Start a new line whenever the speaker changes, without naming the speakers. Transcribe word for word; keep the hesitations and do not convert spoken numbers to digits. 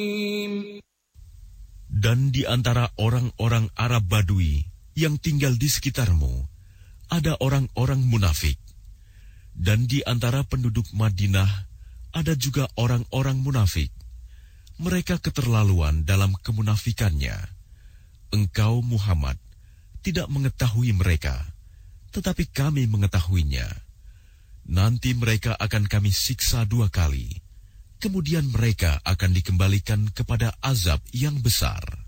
Dan di antara orang-orang Arab Badui yang tinggal di sekitarmu, ada orang-orang munafik. Dan di antara penduduk Madinah, ada juga orang-orang munafik. Mereka keterlaluan dalam kemunafikannya. Engkau, Muhammad, tidak mengetahui mereka, tetapi kami mengetahuinya. Nanti mereka akan kami siksa dua kali. Kemudian mereka akan dikembalikan kepada azab yang besar.